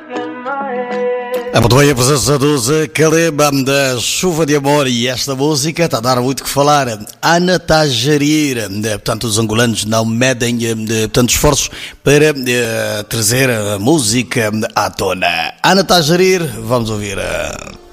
É muito bem a presença dos Caleb da Chuva de Amor, e esta música está a dar muito que falar. Ana está a gerir, portanto os angolanos não medem tantos esforços para trazer a música à tona. Ana está a gerir, vamos ouvir.